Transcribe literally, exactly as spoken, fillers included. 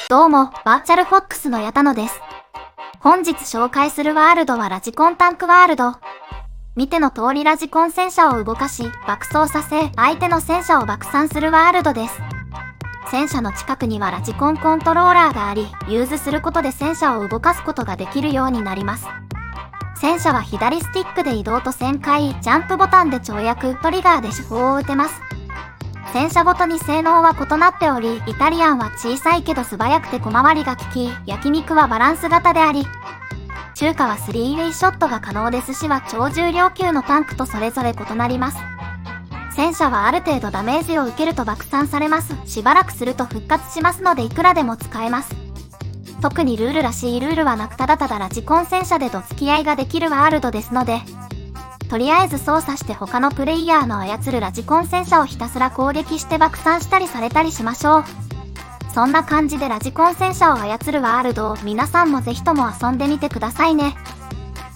どうも、バーチャルフォックスの矢田野です。本日紹介するワールドはラジコンタンクワールド。見ての通りラジコン戦車を動かし、爆走させ、相手の戦車を爆散するワールドです。戦車の近くにはラジコンコントローラーがあり、ユーズすることで戦車を動かすことができるようになります。戦車は左スティックで移動と旋回、ジャンプボタンで跳躍、トリガーで手法を打てます。戦車ごとに性能は異なっており、イタリアンは小さいけど素早くて小回りが利き、焼肉はバランス型であり、中華はスリーウェイショットが可能ですしは超重量級のタンクとそれぞれ異なります。戦車はある程度ダメージを受けると爆散されます。しばらくすると復活しますのでいくらでも使えます。特にルールらしいルールはなくただただラジコン戦車でどつき合いができるワールドですので、とりあえず操作して他のプレイヤーの操るラジコン戦車をひたすら攻撃して爆散したりされたりしましょう。そんな感じでラジコン戦車を操るワールドを皆さんもぜひとも遊んでみてくださいね。